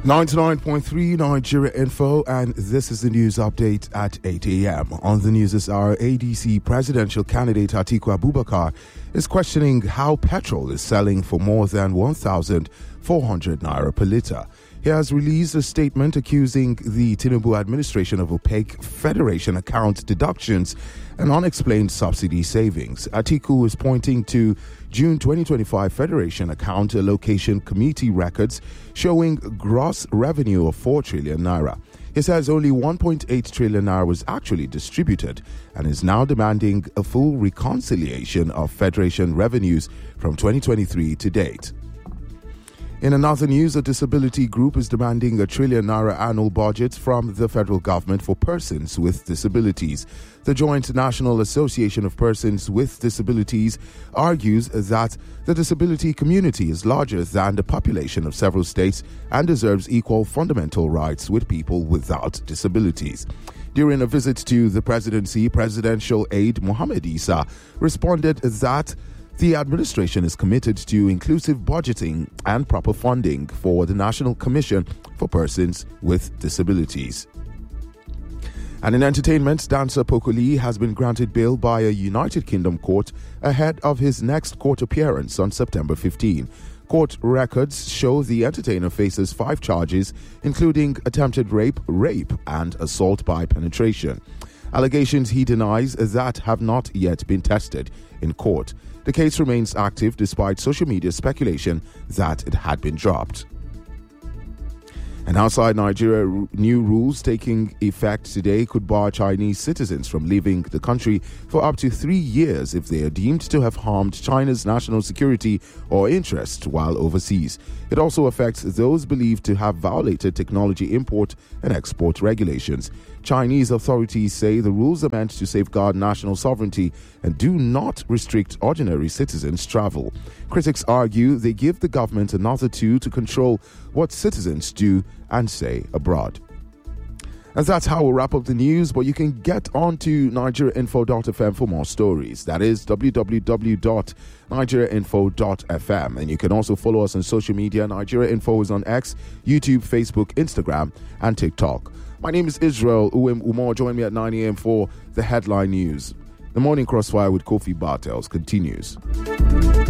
99.3 Nigeria Info, and this is the news update at 8 a.m. On the news this hour, ADC presidential candidate Atiku Abubakar is questioning how petrol is selling for more than 1,400 naira per litre. He has released a statement accusing the Tinubu administration of opaque Federation account deductions and unexplained subsidy savings. Atiku is pointing to June 2025 Federation account allocation committee records showing gross revenue of 4 trillion naira. He says only 1.8 trillion naira was actually distributed and is now demanding a full reconciliation of Federation revenues from 2023 to date. In another news, a disability group is demanding 1 trillion naira annual budget from the federal government for persons with disabilities. The Joint National Association of Persons with Disabilities argues that the disability community is larger than the population of several states and deserves equal fundamental rights with people without disabilities. During a visit to the presidency, presidential aide Mohammed Isa responded that the administration is committed to inclusive budgeting and proper funding for the National Commission for Persons with Disabilities. And in entertainment, dancer Pokoli has been granted bail by a United Kingdom court ahead of his next court appearance on September 15. Court records show the entertainer faces 5 charges, including attempted rape, and assault by penetration. Allegations he denies that have not yet been tested in court. The case remains active despite social media speculation that it had been dropped. And outside Nigeria, new rules taking effect today could bar Chinese citizens from leaving the country for up to 3 years if they are deemed to have harmed China's national security or interest while overseas. It also affects those believed to have violated technology import and export regulations. Chinese authorities say the rules are meant to safeguard national sovereignty and do not restrict ordinary citizens' travel. Critics argue they give the government another tool to control what citizens do and say abroad. And that's how we'll wrap up the news, but you can get on to nigeriainfo.fm for more stories. That is www.nigeriainfo.fm. And you can also follow us on social media. Nigeria Info is on X, YouTube, Facebook, Instagram, and TikTok. My name is Israel Uwem Umar. Join me at 9 a.m. for the headline news. The Morning Crossfire with Kofi Bartels continues.